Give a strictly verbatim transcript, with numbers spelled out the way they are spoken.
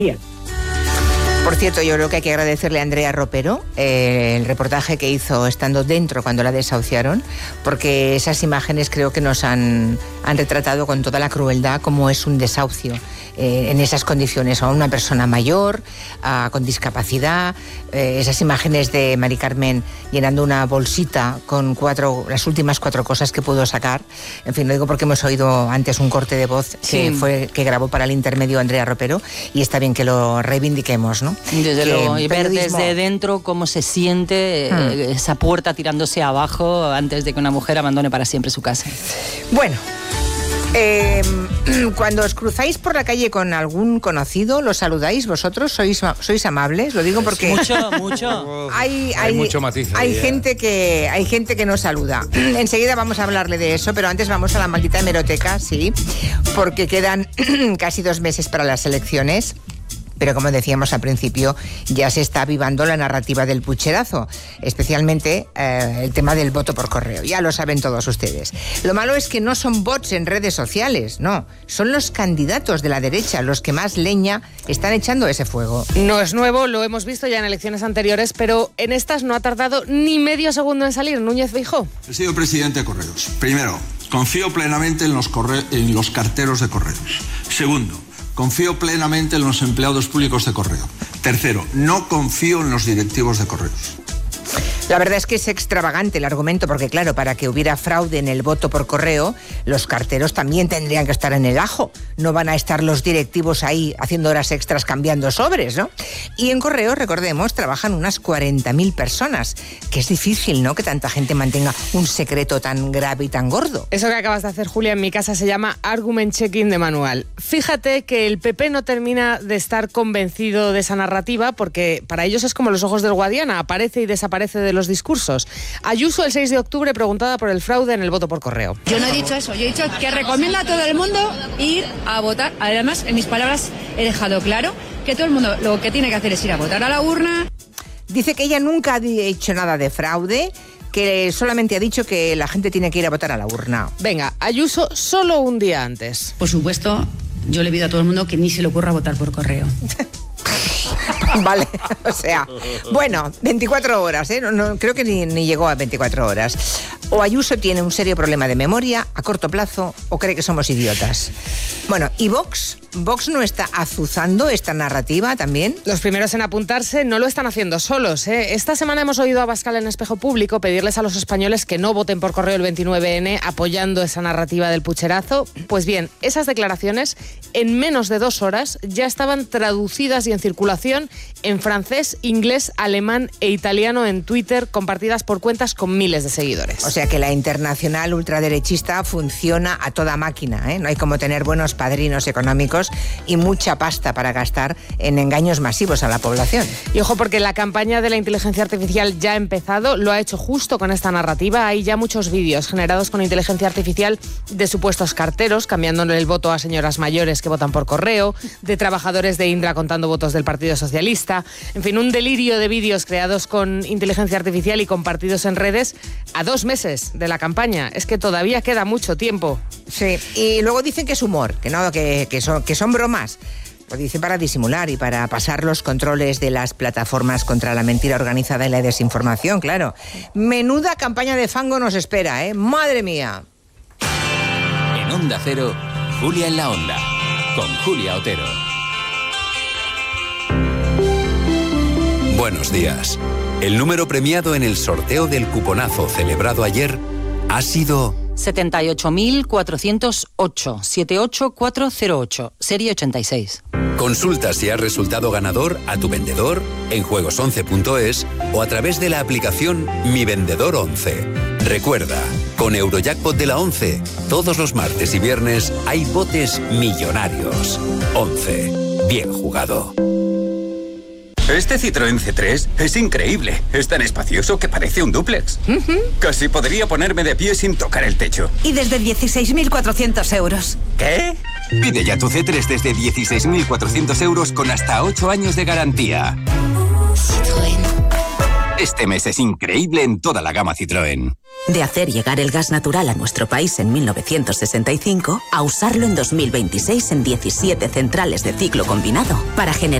Por cierto, yo creo que hay que agradecerle a Andrea Ropero eh, el reportaje que hizo estando dentro cuando la desahuciaron, porque esas imágenes creo que nos han, han retratado con toda la crueldad cómo es un desahucio eh, en esas condiciones, a una persona mayor, a, con discapacidad. Eh, esas imágenes de Mari Carmen llenando una bolsita con cuatro, las últimas cuatro cosas que pudo sacar. En fin, lo digo porque hemos oído antes un corte de voz que sí. fue que grabó para el intermedio Andrea Ropero, y está bien que lo reivindiquemos, ¿no? Desde que luego, y ver periodismo... desde dentro cómo se siente hmm. eh, esa puerta tirándose abajo antes de que una mujer abandone para siempre su casa. Bueno, eh, cuando os cruzáis por la calle con algún conocido, ¿lo saludáis vosotros? ¿Sois, sois amables? Lo digo porque... Mucho, mucho. Hay, hay, hay mucho matiz. Hay ahí, gente que hay gente que no saluda. Enseguida vamos a hablarle de eso, pero antes vamos a la maldita hemeroteca, sí, porque quedan casi dos meses para las elecciones. Pero como decíamos al principio, ya se está avivando la narrativa del pucherazo, especialmente eh, el tema del voto por correo. Ya lo saben todos ustedes. Lo malo es que no son bots en redes sociales, no. Son los candidatos de la derecha los que más leña están echando ese fuego. No es nuevo, lo hemos visto ya en elecciones anteriores, pero en estas no ha tardado ni medio segundo en salir. Núñez Feijóo. He sido presidente de Correos. Primero, confío plenamente en los, corre- en los carteros de Correos. Segundo, confío plenamente en los empleados públicos de Correo. Tercero, no confío en los directivos de Correos. La verdad es que es extravagante el argumento, porque claro, para que hubiera fraude en el voto por correo, los carteros también tendrían que estar en el ajo. No van a estar los directivos ahí haciendo horas extras cambiando sobres, ¿no? Y en correo, recordemos, trabajan unas cuarenta mil personas, que es difícil, ¿no?, que tanta gente mantenga un secreto tan grave y tan gordo. Eso que acabas de hacer, Julia, en mi casa se llama argument checking de manual. Fíjate que el P P no termina de estar convencido de esa narrativa, porque para ellos es como los ojos del Guadiana, aparece y desaparece de los discursos. Ayuso el seis de octubre preguntada por el fraude en el voto por correo. Yo no he dicho eso, yo he dicho que recomiendo a todo el mundo ir a votar. Además, en mis palabras he dejado claro que todo el mundo lo que tiene que hacer es ir a votar a la urna. Dice que ella nunca ha dicho nada de fraude, que solamente ha dicho que la gente tiene que ir a votar a la urna. Venga, Ayuso solo un día antes. Por supuesto, yo le pido a todo el mundo que ni se le ocurra votar por correo. Vale, o sea, bueno, veinticuatro horas, ¿eh? No, no, creo que ni, ni llegó a veinticuatro horas. O Ayuso tiene un serio problema de memoria a corto plazo, o cree que somos idiotas. Bueno, ¿y Vox? ¿Vox no está azuzando esta narrativa también? Los primeros en apuntarse no lo están haciendo solos, ¿eh? Esta semana hemos oído a Abascal en Espejo Público pedirles a los españoles que no voten por correo el veintinueve ene apoyando esa narrativa del pucherazo. Pues bien, esas declaraciones en menos de dos horas ya estaban traducidas y en circulación en francés, inglés, alemán e italiano en Twitter, compartidas por cuentas con miles de seguidores. O sea que la internacional ultraderechista funciona a toda máquina, ¿eh? No hay como tener buenos padrinos económicos y mucha pasta para gastar en engaños masivos a la población. Y ojo, porque la campaña de la inteligencia artificial ya ha empezado, lo ha hecho justo con esta narrativa. Hay ya muchos vídeos generados con inteligencia artificial de supuestos carteros cambiándole el voto a señoras mayores que votan por correo, de trabajadores de Indra contando votos del Partido Socialista, en fin, un delirio de vídeos creados con inteligencia artificial y compartidos en redes a dos meses de la campaña. Es que todavía queda mucho tiempo. Sí, y luego dicen que es humor, que no, que, que, son, que son bromas. Lo dicen para disimular y para pasar los controles de las plataformas contra la mentira organizada y la desinformación, claro. Menuda campaña de fango nos espera, ¿eh? ¡Madre mía! En Onda Cero, Julia en la Onda, con Julia Otero. Buenos días. El número premiado en el sorteo del cuponazo celebrado ayer ha sido setenta y ocho mil cuatrocientos ocho, setenta y ocho mil cuatrocientos ocho, serie ochenta y seis. Consulta si has resultado ganador a tu vendedor en juegos once punto es o a través de la aplicación Mi Vendedor once. Recuerda, con Eurojackpot de la once, todos los martes y viernes hay botes millonarios. once. Bien jugado. Este Citroën ce tres es increíble. Es tan espacioso que parece un dúplex. Uh-huh. Casi podría ponerme de pie sin tocar el techo. Y desde dieciséis mil cuatrocientos euros. ¿Qué? Pide ya tu ce tres desde dieciséis mil cuatrocientos euros con hasta ocho años de garantía. Citroën. Este mes es increíble en toda la gama Citroën. De hacer llegar el gas natural a nuestro país en mil novecientos sesenta y cinco a usarlo en dos mil veintiséis en diecisiete centrales de ciclo combinado para generar